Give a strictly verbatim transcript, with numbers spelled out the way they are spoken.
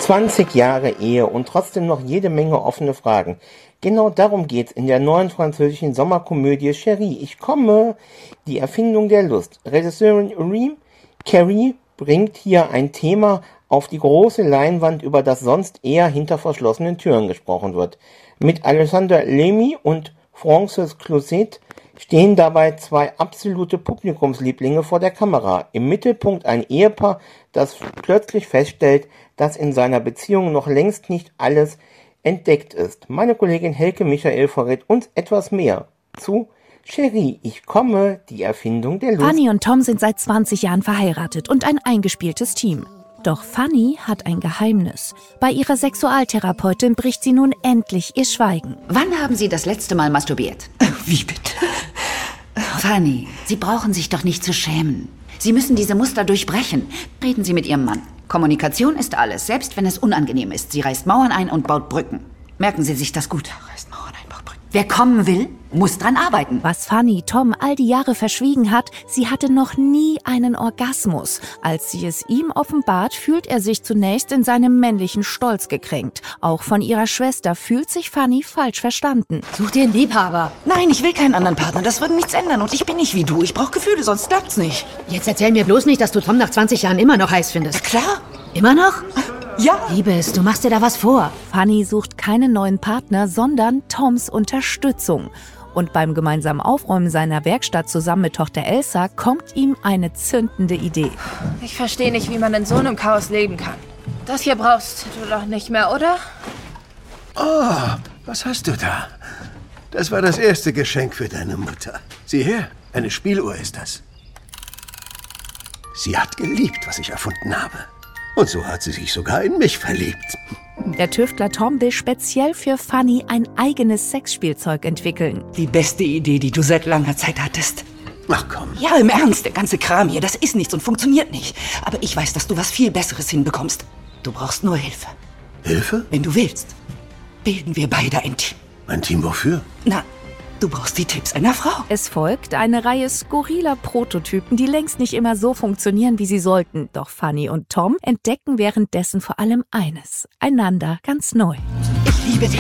zwanzig Jahre Ehe und trotzdem noch jede Menge offene Fragen. Genau darum geht's in der neuen französischen Sommerkomödie Chérie, ich komme, die Erfindung der Lust. Regisseurin Reem Carey bringt hier ein Thema auf die große Leinwand, über das sonst eher hinter verschlossenen Türen gesprochen wird. Mit Alexandre Lamy und Frances Closet stehen dabei zwei absolute Publikumslieblinge vor der Kamera. Im Mittelpunkt ein Ehepaar, das plötzlich feststellt, dass in seiner Beziehung noch längst nicht alles entdeckt ist. Meine Kollegin Helke Michael verrät uns etwas mehr zu Chérie, ich komme, die Erfindung der Lust. Fanny und Tom sind seit zwanzig Jahren verheiratet und ein eingespieltes Team. Doch Fanny hat ein Geheimnis. Bei ihrer Sexualtherapeutin bricht sie nun endlich ihr Schweigen. Wann haben Sie das letzte Mal masturbiert? Wie bitte? Fanny, Sie brauchen sich doch nicht zu schämen. Sie müssen diese Muster durchbrechen. Reden Sie mit Ihrem Mann. Kommunikation ist alles, selbst wenn es unangenehm ist. Sie reißt Mauern ein und baut Brücken. Merken Sie sich das gut. Reißt Mauern ein, baut Brücken. Wer kommen will, muss dran arbeiten. Was Fanny Tom all die Jahre verschwiegen hat, sie hatte noch nie einen Orgasmus. Als sie es ihm offenbart, fühlt er sich zunächst in seinem männlichen Stolz gekränkt. Auch von ihrer Schwester fühlt sich Fanny falsch verstanden. Such dir einen Liebhaber. Nein, ich will keinen anderen Partner. Das würde nichts ändern. Und ich bin nicht wie du. Ich brauche Gefühle, sonst klappt's nicht. Jetzt erzähl mir bloß nicht, dass du Tom nach zwanzig Jahren immer noch heiß findest. Na klar. Immer noch? Ja. Liebes, du machst dir da was vor. Fanny sucht keinen neuen Partner, sondern Toms Unterstützung. Und beim gemeinsamen Aufräumen seiner Werkstatt zusammen mit Tochter Elsa kommt ihm eine zündende Idee. Ich verstehe nicht, wie man in so einem Chaos leben kann. Das hier brauchst du doch nicht mehr, oder? Oh, was hast du da? Das war das erste Geschenk für deine Mutter. Sieh her, eine Spieluhr ist das. Sie hat geliebt, was ich erfunden habe. Und so hat sie sich sogar in mich verliebt. Der Tüftler Tom will speziell für Fanny ein eigenes Sexspielzeug entwickeln. Die beste Idee, die du seit langer Zeit hattest. Ach komm. Ja, im Ernst, der ganze Kram hier, das ist nichts und funktioniert nicht. Aber ich weiß, dass du was viel Besseres hinbekommst. Du brauchst nur Hilfe. Hilfe? Wenn du willst, bilden wir beide ein Team. Ein Team wofür? Na, du brauchst die Tipps einer Frau. Es folgt eine Reihe skurriler Prototypen, die längst nicht immer so funktionieren, wie sie sollten. Doch Fanny und Tom entdecken währenddessen vor allem eines: einander ganz neu. Ich liebe dich.